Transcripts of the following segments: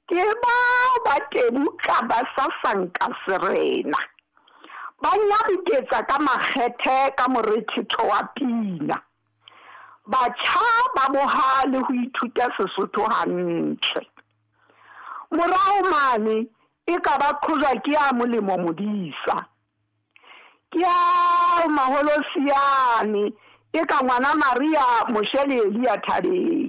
ke ba teng ka ba sa sanka serena ba nyabiketsa ka makgethe ka morethitho wa pina batjha ba bohale ho ithuta Sesotho hantle morao mane e ka ba khuzwa ke ya molemo modisa ke ya maholosiane e ka ngwana Maria Mosheleli ya Thabeng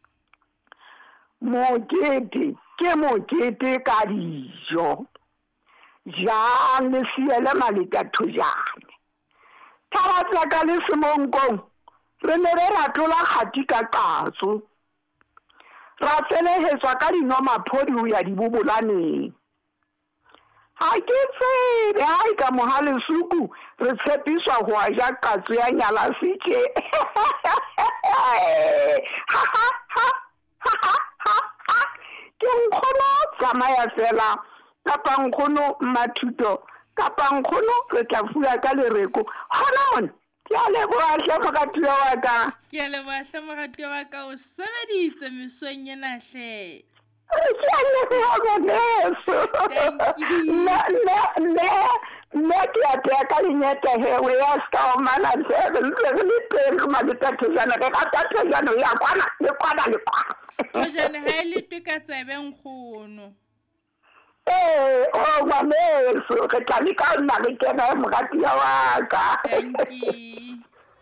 mokete ke mokete ka dijo jang le siele maleka thojane thabatsa ka le semonkong re ne re ratola kgati ka qatso ra tselehetswa ka dinomaphodi ho ya dibobolaneng ha ke tsebe ha e ka mohale suku re tshepiswa ho ja qatso ya nyala sitje ke nkgono tsamaya fela kapa nkgono Mathuto kapa nkgono re tla fula ka lereko hona mona ke a leboha hle moratuwa wa ka ke a leboha hle moratuwa wa ka o sebeditse mesong ena hle nna ke apeya ka lenyete hewe ya ska o mana sebe re le teng re maleta thojana re rata thojana ya kwana le kwana le kwana thojana ha e le twe ka tsebe nkgono ngwaneso re tla le ka nna re kena moratuwa wa ka thank you